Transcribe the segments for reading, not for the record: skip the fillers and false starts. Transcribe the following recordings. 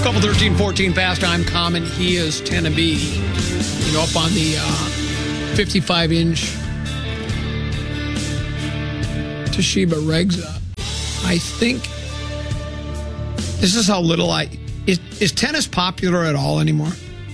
Couple 13-14 pastime common. He is Tennessee. Up on the 55-inch Toshiba Regza. I think this is how little is tennis popular at all anymore?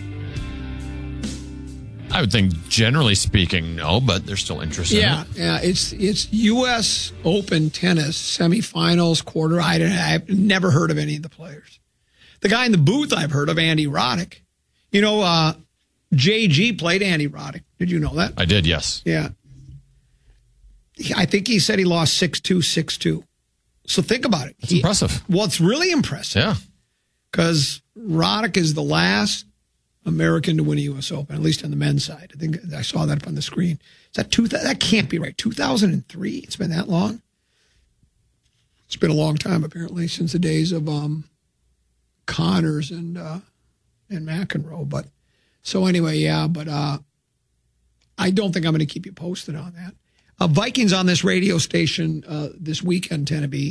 I would think, generally speaking, no, but there's still interest in it. Yeah, it's U.S. Open tennis semifinals, quarter. I've never heard of any of the players. The guy in the booth I've heard of, Andy Roddick. JG played Andy Roddick. Did you know that? I did, yes. Yeah. I think he said he lost 6-2, 6-2. So think about it. It's impressive. Well, it's really impressive. Yeah. Because Roddick is the last American to win a U.S. Open, at least on the men's side. I think I saw that up on the screen. Is that that can't be right. 2003? It's been that long? It's been a long time, apparently, since the days of Connors and McEnroe. But so anyway, I don't think I'm going to keep you posted on that. Vikings on this radio station this weekend, Tennessee.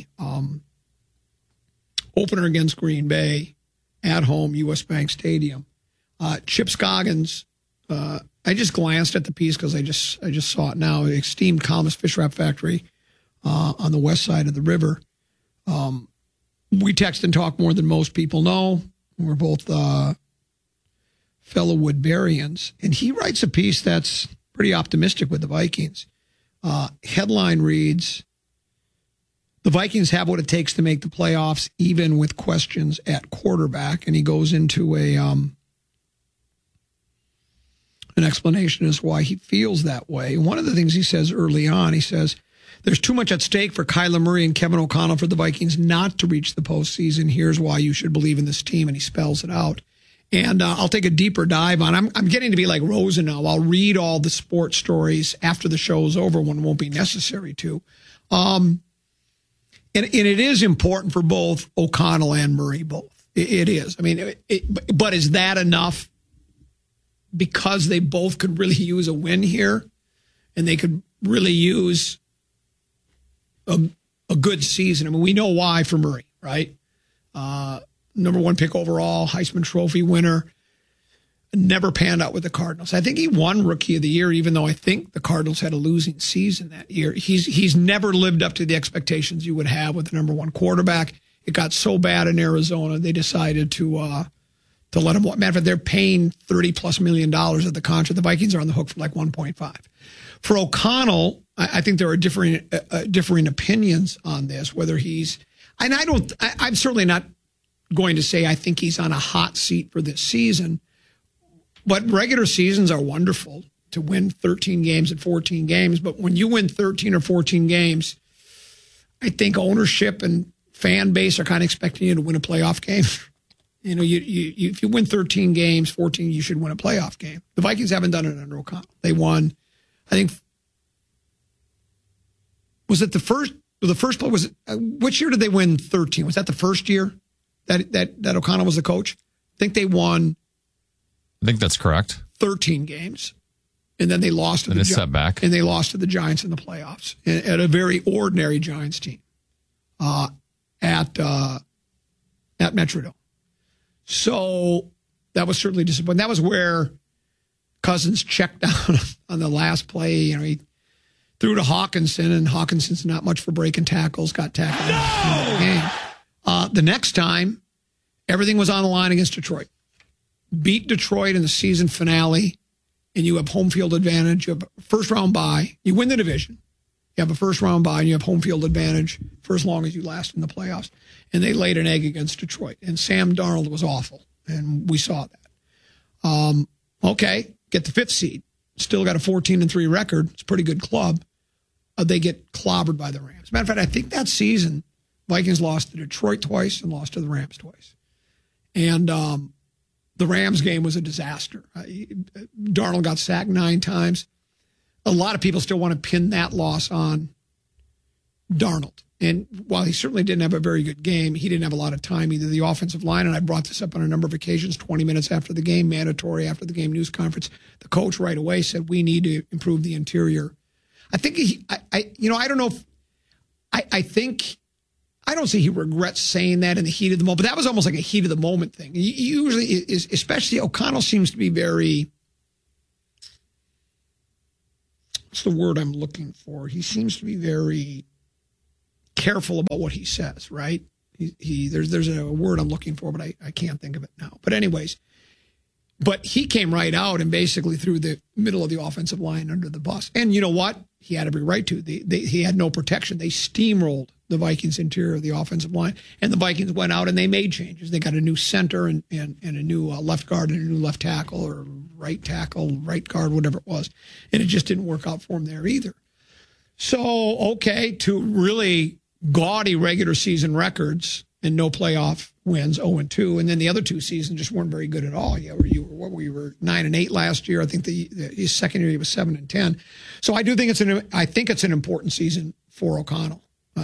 Opener against Green Bay at home, U.S. Bank Stadium. Chip Scoggins, I just glanced at the piece because I just saw it now. Esteemed columnist, Fish Wrap Factory on the west side of the river. We text and talk more than most people know. We're both fellow Woodburyans. And he writes a piece that's pretty optimistic with the Vikings. Headline reads, "The Vikings have what it takes to make the playoffs, even with questions at quarterback." And he goes into an explanation as why he feels that way. And one of the things he says early on, he says, "There's too much at stake for Kyler Murray and Kevin O'Connell for the Vikings not to reach the postseason. Here's why you should believe in this team." And he spells it out. And I'll take a deeper dive on. I'm getting to be like Rosen now. I'll read all the sports stories after the show's over when it won't be necessary to. And it is important for both O'Connell and Murray, both. It is. I mean, but is that enough? Because they both could really use a win here, and they could really use a good season. I mean, we know why for Murray, right? Number one pick overall, Heisman Trophy winner, never panned out with the Cardinals. I think he won Rookie of the Year, even though I think the Cardinals had a losing season that year. He's never lived up to the expectations you would have with the number one quarterback. It got so bad in Arizona, they decided to let him walk. Matter of fact, they're paying $30+ million at the contract. The Vikings are on the hook for like 1.5. For O'Connell, I think there are differing opinions on this, whether he's, and I'm certainly not going to say I think he's on a hot seat for this season, but regular seasons are wonderful to win 13 games and 14 games. But when you win 13 or 14 games, I think ownership and fan base are kind of expecting you to win a playoff game. You know, if you win 13 games, 14, you should win a playoff game. The Vikings haven't done it under O'Connell. They won, I think, was it the first play? Was it which year did they win 13? Was that the first year that O'Connell was the coach? I think they won. I think that's correct. 13 games, and then they lost to setback, and they lost to the Giants in the playoffs at a very ordinary Giants team at Metrodome. So that was certainly disappointing. That was where Cousins checked down on the last play. You know, he threw to Hawkinson, and Hawkinson's not much for breaking tackles, got tackled in the game. The next time, everything was on the line against Detroit. Beat Detroit in the season finale, and you have home field advantage. You have a first-round bye. You win the division. You have a first-round bye, and you have home field advantage for as long as you last in the playoffs. And they laid an egg against Detroit. And Sam Darnold was awful, and we saw that. Okay, get the 5th seed. Still got a 14-3 record. It's a pretty good club. They get clobbered by the Rams. Matter of fact, I think that season, Vikings lost to Detroit twice and lost to the Rams twice. And the Rams game was a disaster. Darnold got sacked 9 times. A lot of people still want to pin that loss on Darnold. And while he certainly didn't have a very good game, he didn't have a lot of time either. The offensive line, and I brought this up on a number of occasions, 20 minutes after the game, mandatory after the game news conference, the coach right away said, we need to improve the interior. I think I don't know if, I think I don't say he regrets saying that in the heat of the moment, but that was almost like a heat of the moment thing. Usually, especially O'Connell seems to be very, what's the word I'm looking for? He seems to be very careful about what he says, right? There's a word I'm looking for, but I can't think of it now. But anyways, but he came right out and basically threw the middle of the offensive line under the bus. And you know what? He had every right to. He had no protection. They steamrolled the Vikings interior of the offensive line, and the Vikings went out and they made changes. They got a new center and a new left guard and a new left tackle or right guard, whatever it was. And it just didn't work out for him there either. So, okay, to really gaudy regular season records and no playoff wins, 0-2, and then the other two seasons just weren't very good at all. Yeah, we were 9-8 last year. I think his second year he was 7-10. So I do think it's an important season for O'Connell.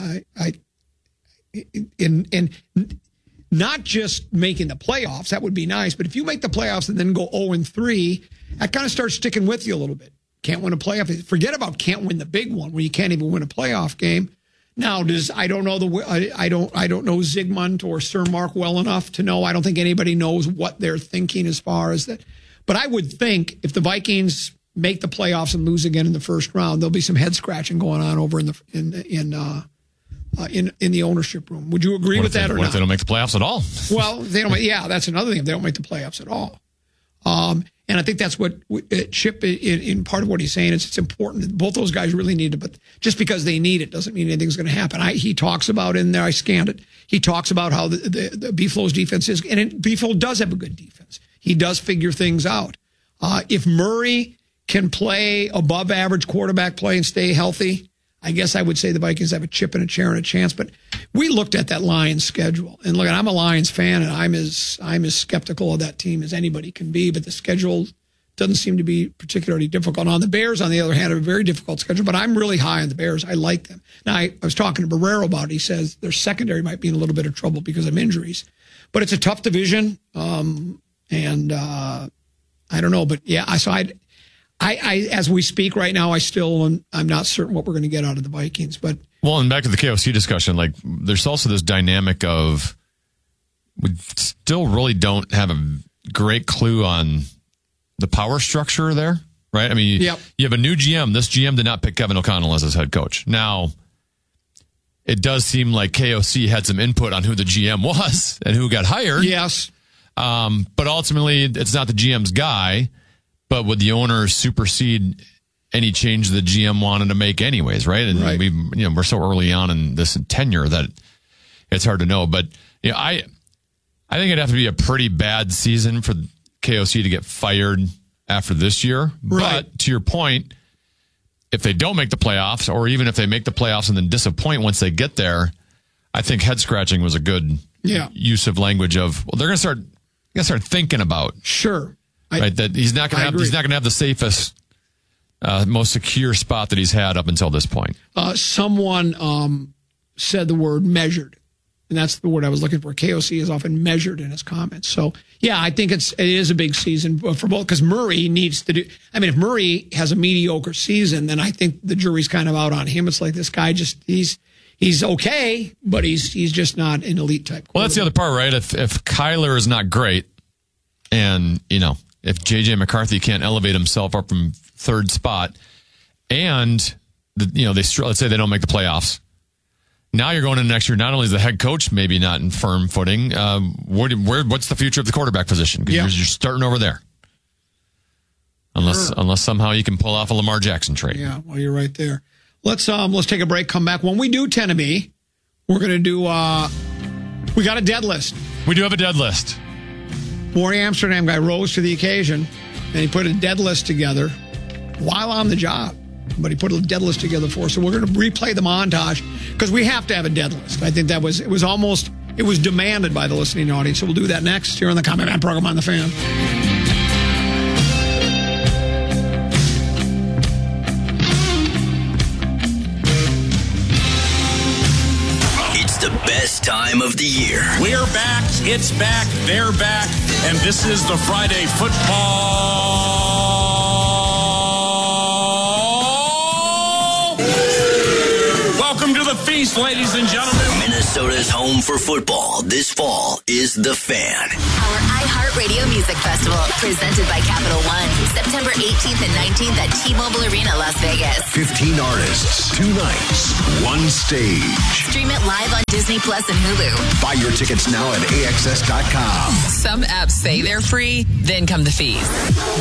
And not just making the playoffs, that would be nice, but if you make the playoffs and then go 0-3, that kind of starts sticking with you a little bit. Can't win a playoff. Forget about can't win the big one where you can't even win a playoff game. Now, I don't know Zygmunt or Sir Mark well enough to know. I don't think anybody knows what they're thinking as far as that. But I would think if the Vikings make the playoffs and lose again in the first round, there'll be some head scratching going on over in the ownership room. Would you agree with that or not? What if they don't make the playoffs at all? Well, they don't. Yeah, that's another thing. If they don't make the playoffs at all. And I think that's what Chip, in part of what he's saying, is it's important that both those guys really need it, but just because they need it doesn't mean anything's going to happen. He talks about in there, I scanned it, he talks about how the Beeflo's defense is, and Beeflo does have a good defense. He does figure things out. If Murray can play above average quarterback play and stay healthy, I guess I would say the Vikings have a chip and a chair and a chance. But we looked at that Lions schedule, and look, I'm a Lions fan, and I'm as skeptical of that team as anybody can be. But the schedule doesn't seem to be particularly difficult. On the Bears, on the other hand, have a very difficult schedule. But I'm really high on the Bears. I like them. Now, I was talking to Barrero about it. He says their secondary might be in a little bit of trouble because of injuries, but it's a tough division. And I don't know, but yeah, so I as we speak right now, I'm not certain what we're going to get out of the Vikings. But well, and back to the KOC discussion, like there's also this dynamic of we still really don't have a great clue on the power structure there, right? I mean, you have a new GM. This GM did not pick Kevin O'Connell as his head coach. Now, it does seem like KOC had some input on who the GM was and who got hired. Yes. But ultimately, it's not the GM's guy. But would the owner supersede any change the GM wanted to make anyways, right? And right. We're so early on in this tenure that it's hard to know. But I think it'd have to be a pretty bad season for KOC to get fired after this year. Right. But to your point, if they don't make the playoffs, or even if they make the playoffs and then disappoint once they get there, I think head scratching was a good use of language of, well, they're going to start thinking about. Sure. Right, that he's not going to have the safest, most secure spot that he's had up until this point. Someone said the word measured, and that's the word I was looking for. KOC is often measured in his comments. So, yeah, I think it is a big season for both because Murray needs to do. I mean, if Murray has a mediocre season, then I think the jury's kind of out on him. It's like this guy he's okay, but he's just not an elite type. Well, that's the other part, right? If Kyler is not great, and if J.J. McCarthy can't elevate himself up from third spot, and let's say they don't make the playoffs, now you're going into next year. Not only is the head coach maybe not in firm footing, what's the future of the quarterback position? Because you're starting over there, unless somehow you can pull off a Lamar Jackson trade. Yeah, well, you're right there. Let's take a break. Come back when we do tend to be. We're going to do. We got a dead list. We do have a dead list. Maury Amsterdam guy rose to the occasion, and he put a dead list together while on the job. But he put a dead list together for us. So we're going to replay the montage because we have to have a dead list. I think it was demanded by the listening audience. So we'll do that next here on the Comment Man program on The Fan. The best time of the year. We're back, it's back, they're back, and this is the Friday football. Welcome Welcome to the feast, ladies and gentlemen. Minnesota's home for football this fall is The Fan. Our iHeartRadio Music Festival, presented by Capital One, September 18th and 19th at T-Mobile Arena, Las Vegas. 15 artists, 2 nights, 1 stage. Stream it live on Disney Plus and Hulu. Buy your tickets now at AXS.com. Some apps say they're free, then come the fees.